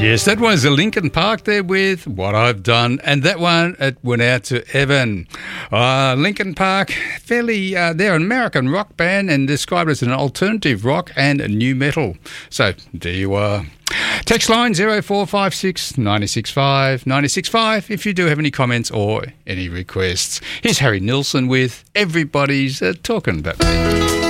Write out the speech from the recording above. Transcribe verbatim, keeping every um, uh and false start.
Yes, that was a Linkin Park there with What I've Done, and that one it went out to Evan. Uh, Linkin Park, fairly, uh, they're an American rock band and described as an alternative rock and new metal. So there you are. Text line zero four five six nine six five nine six five if you do have any comments or any requests. Here's Harry Nilsson with Everybody's uh, Talking About Me.